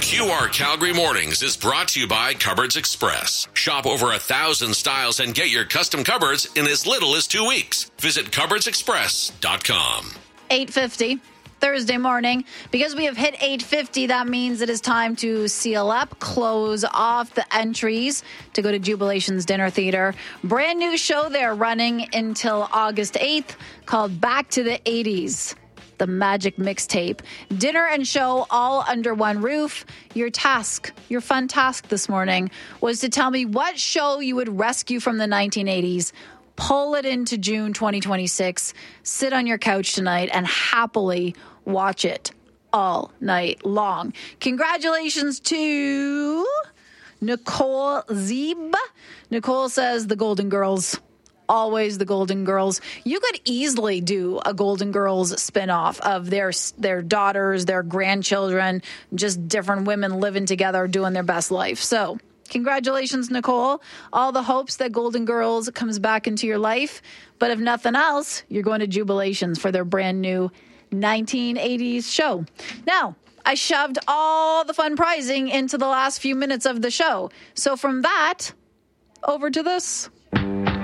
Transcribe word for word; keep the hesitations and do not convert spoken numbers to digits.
Q R Calgary Mornings is brought to you by Cupboards Express. Shop over a thousand styles and get your custom cupboards in as little as two weeks. Visit cupboards express dot com. eight fifty. Thursday morning. Because we have hit eight fifty, that means it is time to seal up, close off the entries to go to Jubilation's Dinner Theater. Brand new show there running until August eighth called Back to the eighties. The Magic Mixtape. Dinner and show all under one roof. Your task, your fun task this morning was to tell me what show you would rescue from the nineteen eighties, pull it into June twenty twenty-six, sit on your couch tonight and happily watch it all night long. Congratulations to Nicole Zeeb. Nicole says the Golden Girls. Always the Golden Girls. You could easily do a Golden Girls spinoff of their their daughters, their grandchildren, just different women living together doing their best life. So congratulations, Nicole. All the hopes that Golden Girls comes back into your life. But if nothing else, you're going to Jubilations for their brand new nineteen eighties show. Now, I shoved all the fun prizing into the last few minutes of the show. So from that, over to this.